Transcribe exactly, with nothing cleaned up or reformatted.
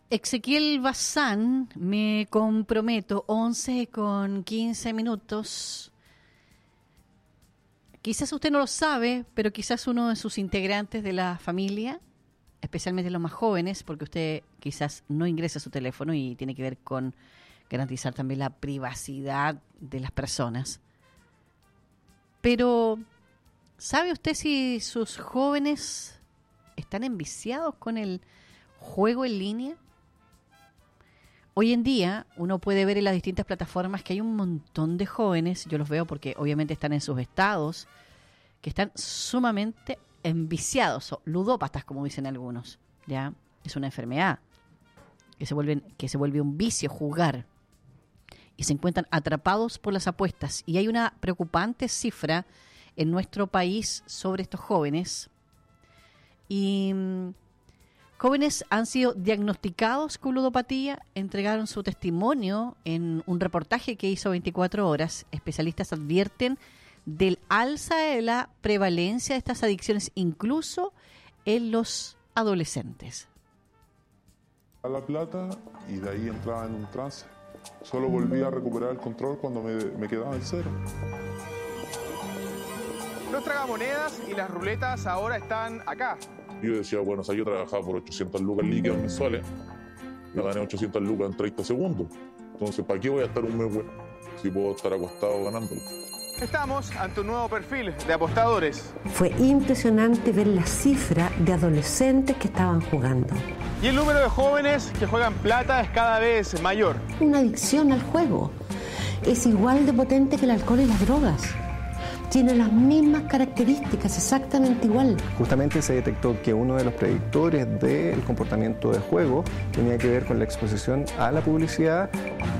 Ezequiel Bazán, me comprometo, once con quince minutos. Quizás usted no lo sabe, pero quizás uno de sus integrantes de la familia, especialmente los más jóvenes, porque usted quizás no ingresa a su teléfono y tiene que ver con garantizar también la privacidad de las personas. Pero, ¿sabe usted si sus jóvenes están enviciados con el juego en línea? Hoy en día uno puede ver en las distintas plataformas que hay un montón de jóvenes, yo los veo porque obviamente están en sus estados, que están sumamente enviciados, o ludópatas como dicen algunos, ¿ya? Es una enfermedad que se vuelven, que se vuelve un vicio jugar y se encuentran atrapados por las apuestas. Y hay una preocupante cifra en nuestro país sobre estos jóvenes. Y jóvenes han sido diagnosticados con ludopatía, entregaron su testimonio en un reportaje que hizo veinticuatro horas. Especialistas advierten del alza de la prevalencia de estas adicciones, incluso en los adolescentes. A la plata y de ahí entraba en un trance. Solo volví a recuperar el control cuando me, me quedaba en cero. Los tragamonedas y las ruletas ahora están acá. Yo decía, bueno, o sea, yo trabajaba por ochocientas lucas líquidas mensuales, me gané ochocientas lucas en treinta segundos. Entonces, ¿para qué voy a estar un mes bueno si puedo estar acostado ganándolo? Estamos ante un nuevo perfil de apostadores. Fue impresionante ver la cifra de adolescentes que estaban jugando. Y el número de jóvenes que juegan plata es cada vez mayor. Una adicción al juego es igual de potente que el alcohol y las drogas. Tiene las mismas características, exactamente igual. Justamente se detectó que uno de los predictores del comportamiento de juego tenía que ver con la exposición a la publicidad